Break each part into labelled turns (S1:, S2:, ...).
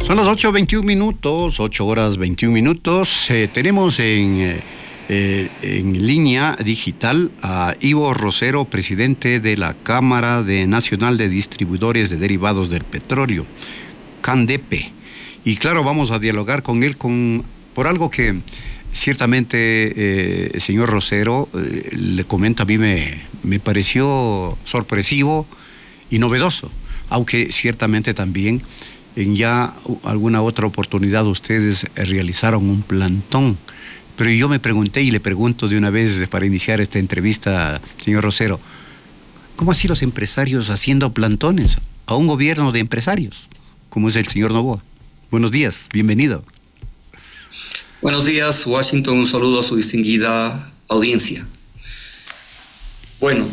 S1: Son las 8:21, 8 horas 21 minutos. Tenemos en línea digital a Ivo Rosero, presidente de la Cámara Nacional de Distribuidores de Derivados del Petróleo, CANDEPE. Y claro, vamos a dialogar con él por algo que ciertamente, señor Rosero, le comento, a mí me pareció sorpresivo y novedoso, aunque ciertamente también en ya alguna otra oportunidad ustedes realizaron un plantón. Pero yo me pregunté y le pregunto de una vez para iniciar esta entrevista, señor Rosero, ¿cómo así los empresarios haciendo plantones a un gobierno de empresarios, como es el señor Noboa? Buenos días, bienvenido.
S2: Buenos días, Washington, un saludo a su distinguida audiencia. Bueno,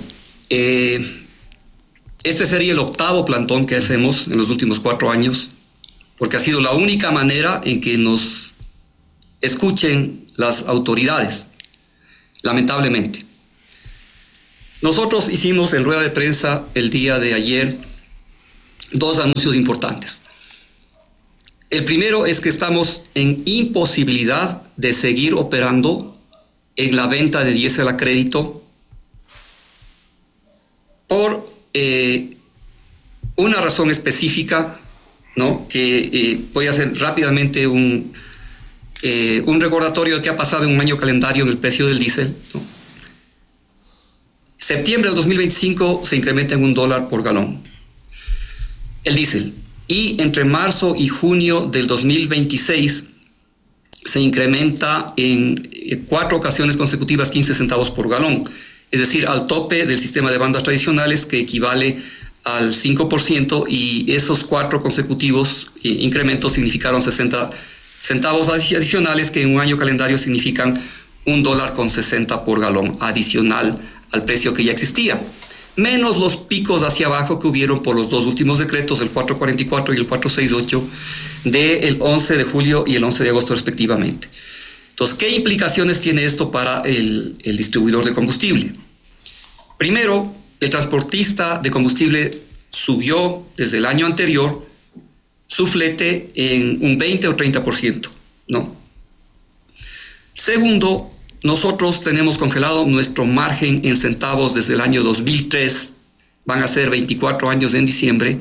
S2: este sería el 8º plantón que hacemos en los últimos 4 años, porque ha sido la única manera en que nos escuchen las autoridades, lamentablemente. Nosotros hicimos en rueda de prensa el día de ayer 2 anuncios importantes. El primero es que estamos en imposibilidad de seguir operando en la venta de diésel a crédito por una razón específica, ¿no? Que voy a hacer rápidamente un recordatorio de qué ha pasado en un año calendario en el precio del diésel, ¿no? Septiembre del 2025 se incrementa en $1 por galón el diésel, y entre marzo y junio del 2026 se incrementa en 4 ocasiones consecutivas 15 centavos por galón, es decir, al tope del sistema de bandas tradicionales, que equivale al 5%, y esos 4 consecutivos incrementos significaron 60 centavos adicionales, que en un año calendario significan $1.60 por galón adicional al precio que ya existía, menos los picos hacia abajo que hubieron por los 2 últimos decretos, el 444 y el 468, del 11 de julio y el 11 de agosto respectivamente. Entonces, ¿qué implicaciones tiene esto para el distribuidor de combustible? Primero, el transportista de combustible subió desde el año anterior su flete en un 20 o 30%, ¿no? Segundo, nosotros tenemos congelado nuestro margen en centavos desde el año 2003, van a ser 24 años en diciembre,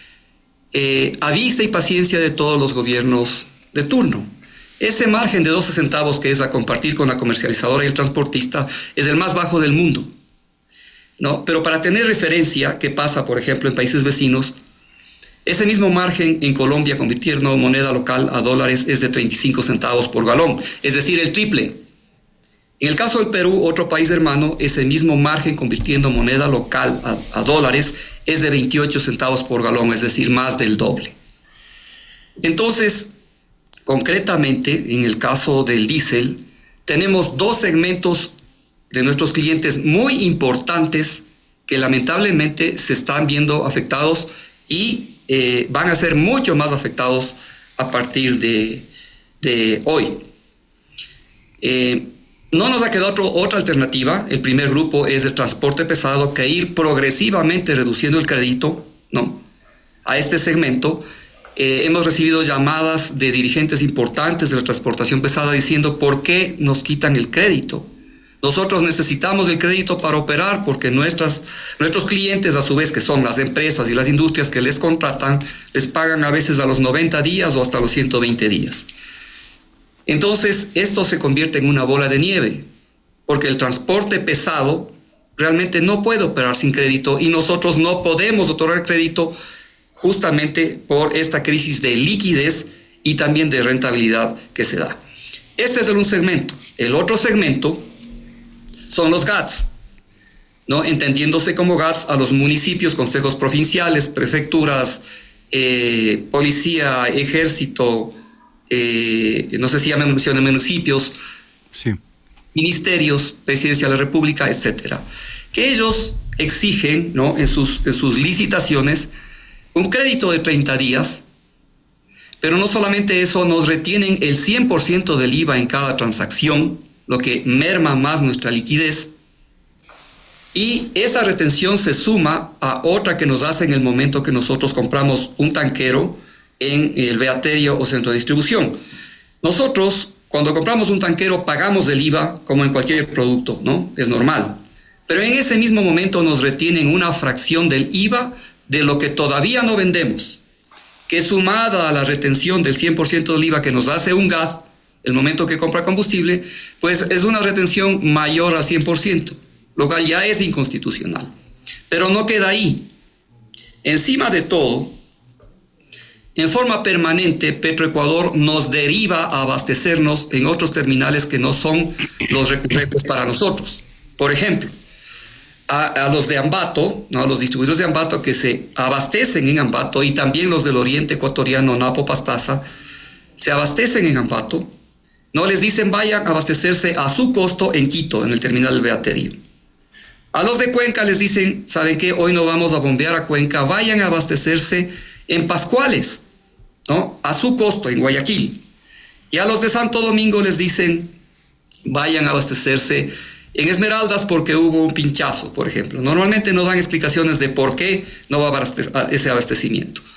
S2: a vista y paciencia de todos los gobiernos de turno. Ese margen de 12 centavos que es a compartir con la comercializadora y el transportista es el más bajo del mundo, ¿no? Pero para tener referencia, ¿qué pasa, por ejemplo, en países vecinos? Ese mismo margen en Colombia, convirtiendo moneda local a dólares, es de 35 centavos por galón, es decir, el triple. En el caso del Perú, otro país hermano, ese mismo margen convirtiendo moneda local a dólares es de 28 centavos por galón, es decir, más del doble. Entonces, concretamente, en el caso del diésel, tenemos 2 segmentos de nuestros clientes muy importantes que lamentablemente se están viendo afectados y van a ser mucho más afectados a partir de hoy. No nos ha quedado otra alternativa. El primer grupo es el transporte pesado, que ir progresivamente reduciendo el crédito, ¿no?, a este segmento. Hemos recibido llamadas de dirigentes importantes de la transportación pesada diciendo: ¿por qué nos quitan el crédito? Nosotros necesitamos el crédito para operar, porque nuestros clientes, a su vez, que son las empresas y las industrias que les contratan, les pagan a veces a los 90 días o hasta los 120 días. Entonces, esto se convierte en una bola de nieve, porque el transporte pesado realmente no puede operar sin crédito, y nosotros no podemos otorgar crédito justamente por esta crisis de liquidez y también de rentabilidad que se da. Este es un segmento. El otro segmento son los GATS, ¿no?, entendiéndose como GATS a los municipios, consejos provinciales, prefecturas, policía, ejército, no sé si llaman municipios, sí, ministerios, presidencia de la República, etcétera, que ellos exigen, ¿no?, en sus licitaciones un crédito de 30 días, pero no solamente eso, nos retienen el 100% del IVA en cada transacción, lo que merma más nuestra liquidez, y esa retención se suma a otra que nos hace en el momento que nosotros compramos un tanquero, en el beaterio o centro de distribución. Nosotros, cuando compramos un tanquero, pagamos el IVA como en cualquier producto, ¿no? Es normal. Pero en ese mismo momento nos retienen una fracción del IVA de lo que todavía no vendemos, que sumada a la retención del 100% del IVA que nos hace un gas, el momento que compra combustible, pues es una retención mayor al 100%, lo cual ya es inconstitucional. Pero no queda ahí. Encima de todo, en forma permanente, Petroecuador nos deriva a abastecernos en otros terminales que no son los recurrentes para nosotros. Por ejemplo, a los de Ambato, ¿no? A los distribuidores de Ambato que se abastecen en Ambato, y también los del oriente ecuatoriano, Napo, Pastaza, se abastecen en Ambato, no les dicen vayan a abastecerse a su costo en Quito, en el terminal del beaterio. A los de Cuenca les dicen, ¿saben qué? Hoy no vamos a bombear a Cuenca, vayan a abastecerse en Pascuales, ¿no? A su costo, en Guayaquil. Y a los de Santo Domingo les dicen, vayan a abastecerse en Esmeraldas porque hubo un pinchazo, por ejemplo. Normalmente no dan explicaciones de por qué no va a ese abastecimiento.